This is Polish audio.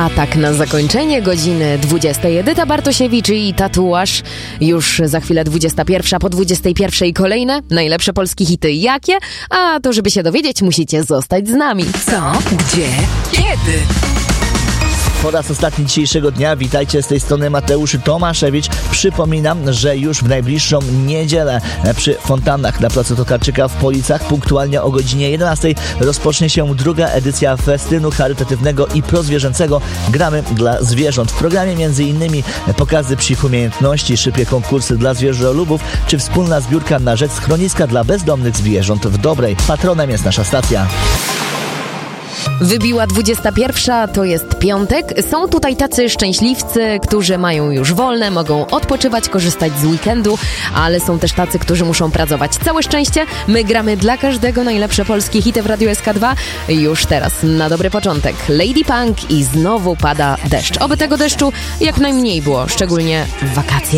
A tak na zakończenie godziny 20 Edyta Bartosiewicz i Tatuaż. Już za chwilę 21, po 21 kolejne najlepsze polskie hity. Jakie? A to żeby się dowiedzieć, musicie zostać z nami. Co? Gdzie? Kiedy? Po raz ostatni dzisiejszego dnia witajcie, z tej strony Mateusz Tomaszewicz. Przypominam, że już w najbliższą niedzielę przy fontannach na placu Tokarczyka w Policach punktualnie o godzinie 11 rozpocznie się druga edycja festynu charytatywnego i prozwierzęcego Gramy dla zwierząt. W programie m.in. pokazy psich umiejętności, szybkie konkursy dla zwierzolubów czy wspólna zbiórka na rzecz schroniska dla bezdomnych zwierząt w Dobrej. Patronem jest nasza stacja. Wybiła 21, to jest piątek. Są tutaj tacy szczęśliwcy, którzy mają już wolne, mogą odpoczywać, korzystać z weekendu, ale są też tacy, którzy muszą pracować. Całe szczęście, my gramy dla każdego najlepsze polskie hity w Radiu SK2. Już teraz, na dobry początek, Lady Punk i Znowu pada deszcz. Oby tego deszczu jak najmniej było, szczególnie w wakacje.